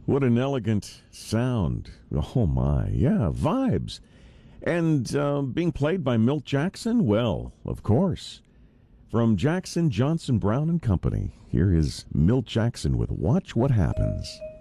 What an elegant sound. Oh, my. Yeah, vibes. And being played by Milt Jackson? Well, of course. From Jackson, Johnson, Brown and Company, here is Milt Jackson with Watch What Happens.